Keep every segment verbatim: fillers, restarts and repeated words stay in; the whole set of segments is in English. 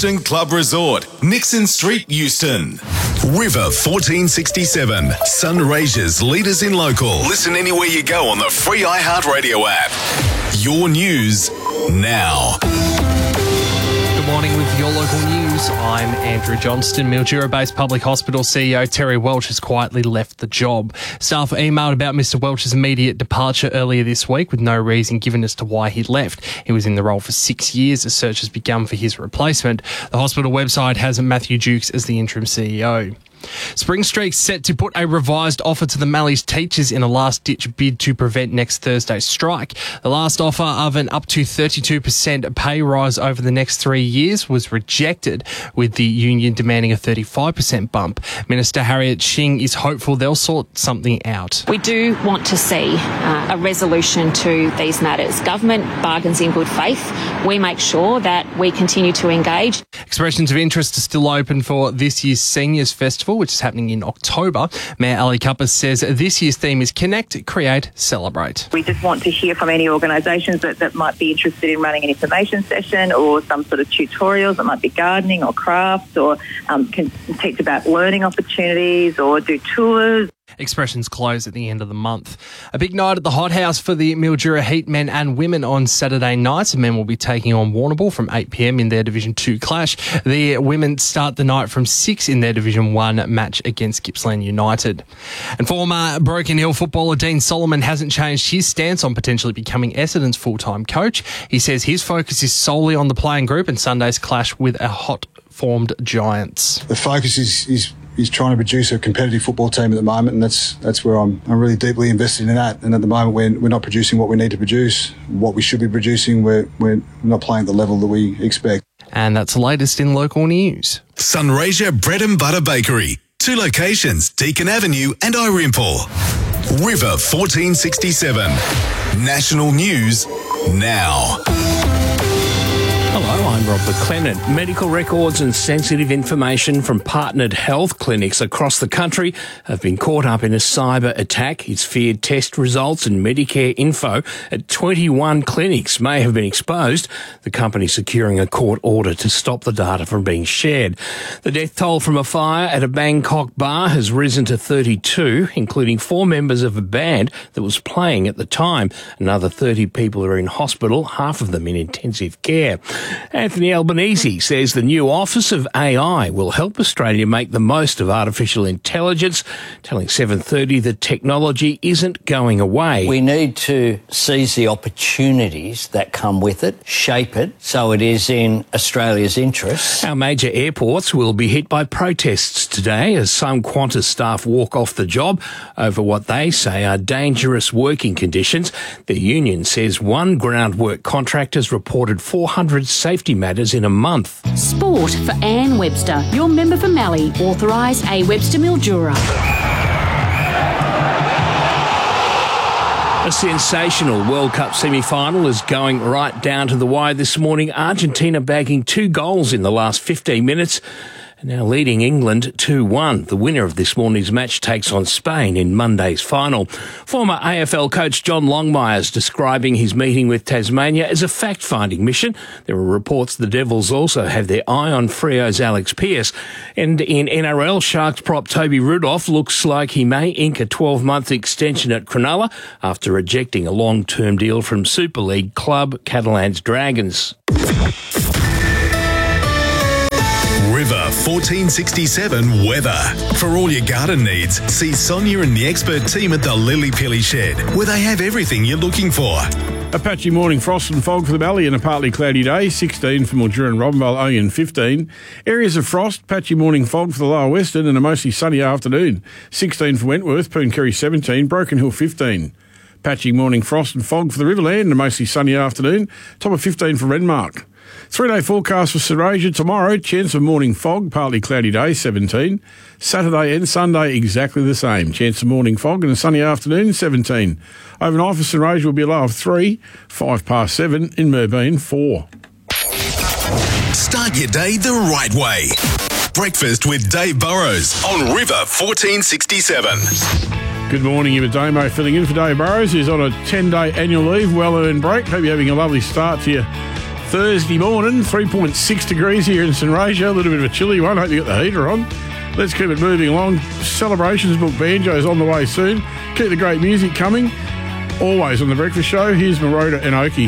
Euston Club Resort, Nixon Street, Euston. River fourteen sixty-seven, Sunraysia's leaders in local. Listen anywhere you go on the free iHeartRadio app. Your news now. Good morning with your local news. I'm Andrew Johnston. Mildura-based public hospital C E O Terry Welch has quietly left the job. Staff emailed about Mister Welch's immediate departure earlier this week with no reason given as to why he left. He was in the role for six years. A search has begun for his replacement. The hospital website has Matthew Dukes as the interim C E O. Spring Streak set to put a revised offer to the Malleys teachers in a last-ditch bid to prevent next Thursday's strike. The last offer of an up to thirty-two percent pay rise over the next three years was rejected, with the union demanding a thirty-five percent bump. Minister Harriet Shing is hopeful they'll sort something out. We do want to see uh, a resolution to these matters. Government bargains in good faith. We make sure that we continue to engage. Expressions of interest are still open for this year's Seniors Festival, which is happening in October. Mayor Ali Cuppas says this year's theme is Connect, Create, Celebrate. We just want to hear from any organisations that, that might be interested in running an information session or some sort of tutorials. It might be gardening or crafts, or um, can teach about learning opportunities or do tours. Expressions close at the end of the month. A big night at the Hot House for the Mildura Heat men and women on Saturday night. The men will be taking on Warrnambool from eight p m in their Division two clash. The women start the night from six in their Division one match against Gippsland United. And former Broken Hill footballer Dean Solomon hasn't changed his stance on potentially becoming Essendon's full-time coach. He says his focus is solely on the playing group and Sunday's clash with a hot-formed Giants. The focus is... is He's trying to produce a competitive football team at the moment, and that's that's where I'm I'm really deeply invested in that. And at the moment, we're, we're not producing what we need to produce, what we should be producing. We're, we're not playing at the level that we expect. And that's the latest in local news. Sunraysia Bread and Butter Bakery. Two locations, Deakin Avenue and Ourimpole. River fourteen sixty-seven. National news now. Hello, I'm Rob McLennan. Medical records and sensitive information from partnered health clinics across the country have been caught up in a cyber attack. It's feared test results and Medicare info at twenty-one clinics may have been exposed, the company securing a court order to stop the data from being shared. The death toll from a fire at a Bangkok bar has risen to thirty-two, including four members of a band that was playing at the time. Another thirty people are in hospital, half of them in intensive care. Anthony Albanese says the new Office of A I will help Australia make the most of artificial intelligence, telling seven thirty that technology isn't going away. We need to seize the opportunities that come with it, shape it so it is in Australia's interests. Our major airports will be hit by protests today as some Qantas staff walk off the job over what they say are dangerous working conditions. The union says one groundwork contractor has reported four hundred safety matters in a month. Sport for Anne Webster. Your member for Mallee. Authorise A Webster Mildura. A sensational World Cup semi-final is going right down to the wire this morning. Argentina bagging two goals in the last fifteen minutes. Now leading England two one. The winner of this morning's match takes on Spain in Monday's final. Former A F L coach John Longmire is describing his meeting with Tasmania as a fact-finding mission. There are reports the Devils also have their eye on Freo's Alex Pearce. And in N R L, Sharks prop Toby Rudolph looks like he may ink a twelve-month extension at Cronulla after rejecting a long-term deal from Super League club Catalans Dragons. River fourteen sixty-seven weather. For all your garden needs, see Sonia and the expert team at the Lily Pilly Shed, where they have everything you're looking for. A patchy morning, frost and fog for the Valley and a partly cloudy day, sixteen for Mildura and Robinvale, only in fifteen. Areas of frost, patchy morning fog for the Lower Western and a mostly sunny afternoon, sixteen for Wentworth, Pooncarie seventeen, Broken Hill fifteen. Patchy morning frost and fog for the Riverland and a mostly sunny afternoon, top of fifteen for Renmark. Three-day forecast for Sunraysia tomorrow, chance of morning fog, partly cloudy day, seventeen. Saturday and Sunday, exactly the same. Chance of morning fog and a sunny afternoon, seventeen. Overnight for Sunraysia will be a low of three, five past seven, in Merbeen, four. Start your day the right way. Breakfast with Dave Burrows on River fourteen sixty-seven. Good morning, Eva Damo filling in for Dave Burrows, who's on a ten-day annual leave, well-earned break. Hope you're having a lovely start to your Thursday morning, three point six degrees here in St Rasia. A little bit of a chilly one. Hope you got the heater on. Let's keep it moving along. Celebrations book banjos on the way soon. Keep the great music coming. Always on The Breakfast Show. Here's Maroda and Oki.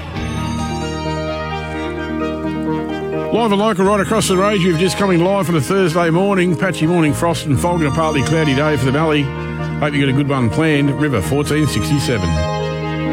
Live and local right across the range. You've just coming live on a Thursday morning. Patchy morning frost and fog and a partly cloudy day for the valley. Hope you got a good one planned. River fourteen sixty-seven.